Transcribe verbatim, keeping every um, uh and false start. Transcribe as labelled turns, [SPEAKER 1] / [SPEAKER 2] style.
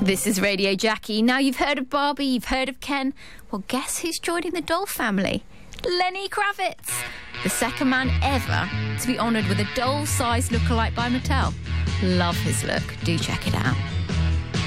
[SPEAKER 1] This is Radio Jackie. Now, you've heard of Barbie, you've heard of Ken. Well, guess who's joining the doll family? Lenny Kravitz, the second man ever to be honoured with a doll-sized lookalike by Mattel. Love his look. Do check it out.